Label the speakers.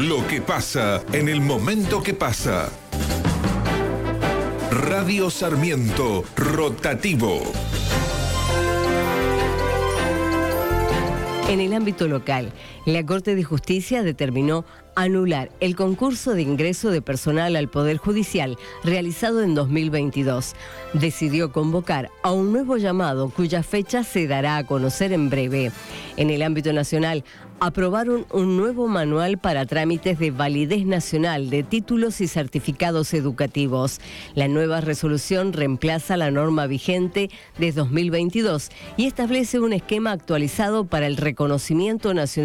Speaker 1: Lo que pasa en el momento que pasa. Radio Sarmiento, rotativo.
Speaker 2: En el ámbito local, la Corte de Justicia determinó anular el concurso de ingreso de personal al Poder Judicial realizado en 2022. Decidió convocar a un nuevo llamado cuya fecha se dará a conocer en breve. En el ámbito nacional, aprobaron un nuevo manual para trámites de validez nacional de títulos y certificados educativos. La nueva resolución reemplaza la norma vigente de 2022 y establece un esquema actualizado para el reconocimiento nacional